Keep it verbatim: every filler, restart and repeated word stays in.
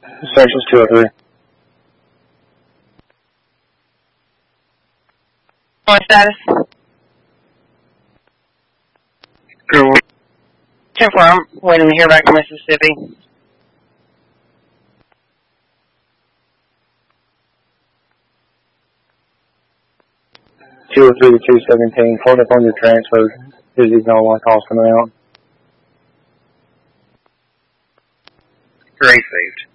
Sections two oh three. What status? Good. ten four, I'm waiting to hear back from Mississippi. two oh three to two seventeen, hold up on your transfer. Busy's on one call coming out. Great saved.